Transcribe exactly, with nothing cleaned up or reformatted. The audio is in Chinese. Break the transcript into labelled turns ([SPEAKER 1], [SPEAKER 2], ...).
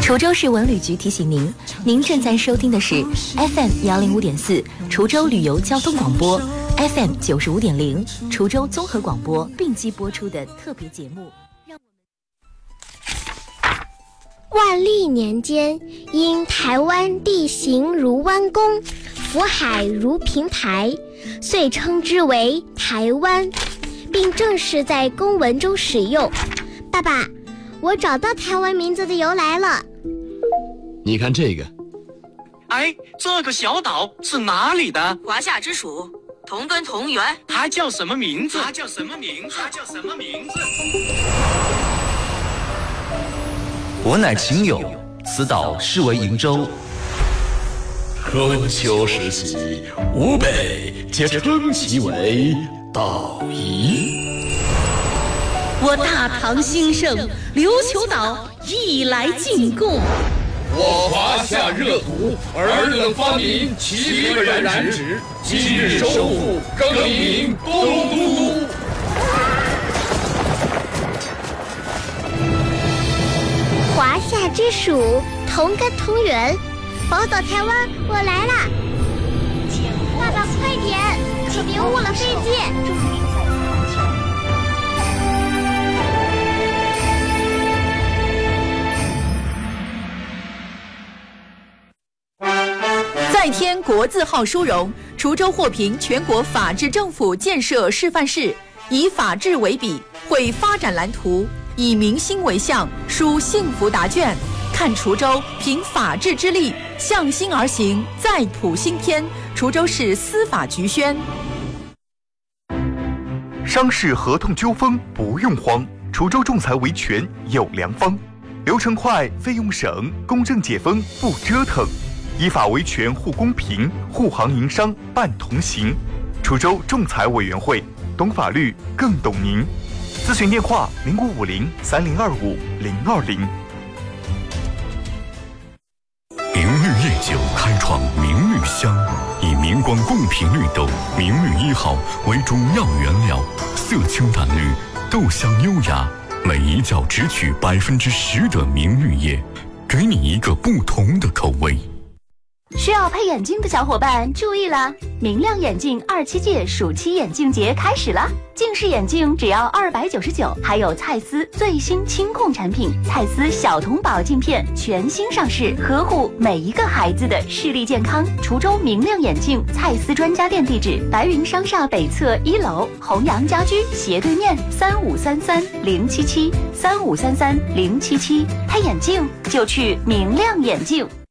[SPEAKER 1] 滁州市文旅局提醒您，您正在收听的是 F M 幺零五点四滁州旅游交通广播 ，F M 九十五点零滁州综合广播并机播出的特别节目。
[SPEAKER 2] 万历年间，因台湾地形如弯弓，福海如平台，遂称之为台湾，并正式在公文中使用。爸爸，我找到台湾名字的由来了。
[SPEAKER 3] 你看这个，
[SPEAKER 4] 哎，这个小岛是哪里的？
[SPEAKER 5] 华夏之属，同根同源。
[SPEAKER 4] 它叫什么名字？它叫什么名字？它叫什么名字？
[SPEAKER 6] 我乃秦友，此岛是为瀛洲。
[SPEAKER 3] 春秋时期，吾辈皆称其为岛夷。
[SPEAKER 7] 我大唐兴盛，琉球岛亦来进贡。
[SPEAKER 8] 我华夏热土，尔等发明齐备染指，今日收复，更名东都。
[SPEAKER 2] 华夏之属，同根同源，宝岛台湾，我来啦！爸爸，快点，可别误了飞机。
[SPEAKER 9] 再添国字号殊荣，滁州获评全国法治政府建设示范市，以法治为笔，绘发展蓝图，以民心为向，书幸福答卷。看滁州凭法治之力，向心而行，再谱新篇。滁州市司法局宣。
[SPEAKER 10] 商事合同纠纷不用慌，滁州仲裁维权有良方，流程快，费用省，公正解纷不折腾。依法维权护公平，护行营商办同行。滁州仲裁委员会，懂法律更懂您。咨询电话零五五零三零二五零二零。
[SPEAKER 11] 明绿夜酒开创明绿香，以明光贡品绿豆明绿一号为主要原料，色清淡绿，豆香优雅，每一角只取百分之十的明绿叶，给你一个不同的口味。
[SPEAKER 12] 需要配眼镜的小伙伴注意了，明亮眼镜二七届暑期眼镜节开始了，近视眼镜只要二百九十九，还有蔡司最新清控产品蔡司小童宝镜片全新上市，呵护每一个孩子的视力健康。滁州明亮眼镜蔡司专家店地址：白云商厦北侧一楼，弘阳家居斜对面，三五三三零七七三五三三零七七，配眼镜就去明亮眼镜。